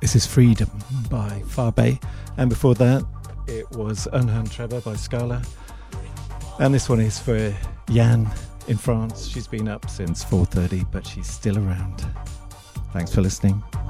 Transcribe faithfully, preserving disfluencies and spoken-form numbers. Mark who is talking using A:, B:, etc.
A: This is Freedom by Farbe, and before that it was Unhun Trevor by Scala, and this one is for Jan in France. She's been up since four thirty, but she's still around. Thanks for listening.